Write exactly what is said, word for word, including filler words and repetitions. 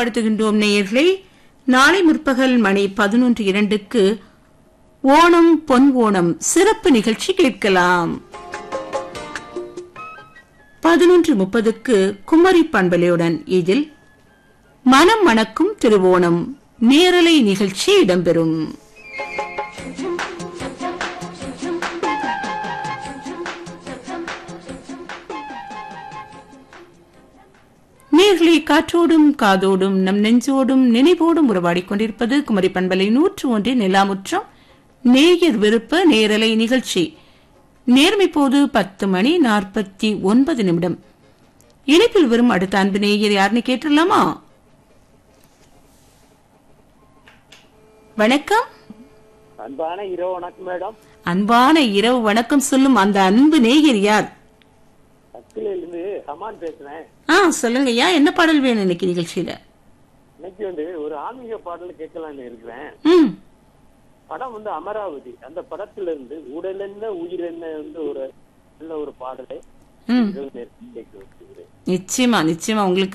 ஞாபகப்படுத்துகின்றோம் நேயர்களை, நாளை முற்பகல் மணி பதினொன்று இரண்டுக்கு ஓணம் பொன் ஓணம் சிறப்பு நிகழ்ச்சி கேட்கலாம். பதினொன்று முப்பதுக்கு குமரி பண்பலையுடன் இதில் மனம் மணக்கும் திருவோணம் நேரலை நிகழ்ச்சி இடம்பெறும். நேர்களை காற்றோடும் காதோடும் நம் நெஞ்சோடும் நினைவோடும் உறவாடிக் கொண்டிருப்பது குமரி பண்பலை நூற்று ஒன்று நிலாமுற்றம் நேயர் விருப்ப நேரலை நிகழ்ச்சி. நேர்மை போது பத்து மணி நாற்பத்தி ஒன்பது நிமிடம். இணைப்பில் வரும் அடுத்த அன்பு நேயர் யாருன்னு கேட்டுடலாமா? வணக்கம். அன்பான இரவு வணக்கம் மேடம். அன்பான இரவு வணக்கம் சொல்லும் அந்த அன்பு நேயர் யார்? இருந்து சமான் பேசுறேன். ஆ சொல்லுங்க ஐயா, என்ன பாடல் வேணும் இன்னைக்கு நிகழ்ச்சியில? இன்னைக்கு வந்து ஒரு ஆன்மீக பாடல் கேட்கலான்னு இருக்கிறேன். ம் படம் வந்து அமராவதி. அந்த படத்துல இருந்து உடல் என்ன உயிர் என்ன வந்து ஒரு நல்ல ஒரு பாடலை ம் நிச்சயமா நிச்சயமா உங்களுக்கு